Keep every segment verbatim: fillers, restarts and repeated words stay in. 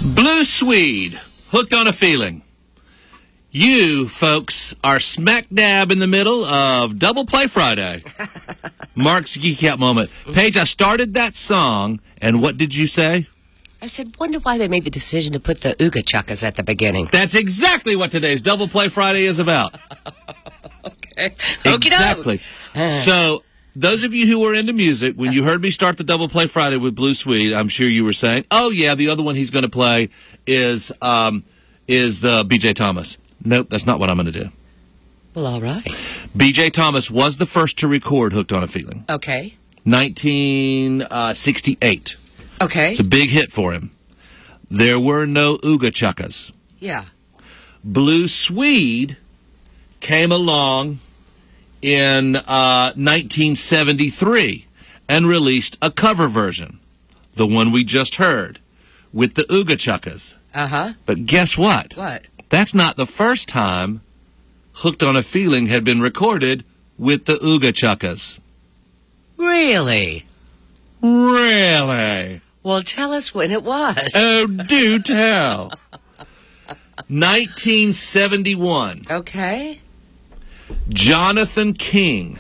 Blue Swede, Hooked on a Feeling. You, folks, are smack dab in the middle of Double Play Friday. Mark's Geek Out Moment. Paige, I started that song, and what did you say? I said, wonder why they made the decision to put the Ooga Chuckas at the beginning. That's exactly what today's Double Play Friday is about. Okay. Exactly. So, those of you who were into music, when you heard me start the Double Play Friday with Blue Swede, I'm sure you were saying, oh, yeah, the other one he's going to play is um, is the B J Thomas. Nope, that's not what I'm going to do. Well, all right. B J Thomas was the first to record Hooked on a Feeling. Okay. nineteen sixty-eight. Okay. It's a big hit for him. There were no Ooga Chuckas. Yeah. Blue Swede came along in uh, nineteen seventy-three and released a cover version, the one we just heard, with the Ooga Chuckas. Uh-huh. But guess what? What? That's not the first time Hooked on a Feeling had been recorded with the Ooga Chuckas. Really? Really? Well, tell us when it was. Oh, do tell. nineteen seventy-one. Okay. Jonathan King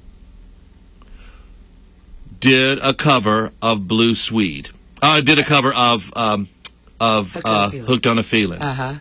did a cover of Blue Swede. Uh, did a cover of um, of Hooked on a uh, Feeling. Hooked on a Feeling. Uh-huh.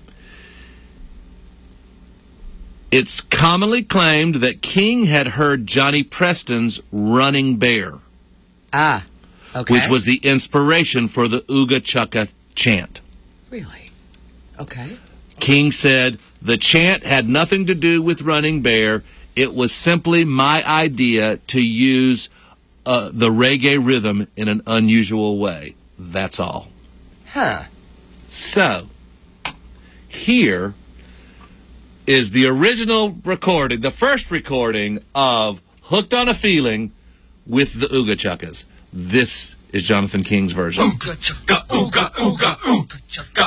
It's commonly claimed that King had heard Johnny Preston's Running Bear, Ah. Okay. which was the inspiration for the Ooga Chucka chant. Really? Okay. King said, the chant had nothing to do with Running Bear. It was simply my idea to use uh, the reggae rhythm in an unusual way. That's all. Huh. So, here is the original recording, the first recording of Hooked on a Feeling with the Ooga Chuckas. This is Jonathan King's version. Ooga chugga, ooga, ooga, ooga chugga.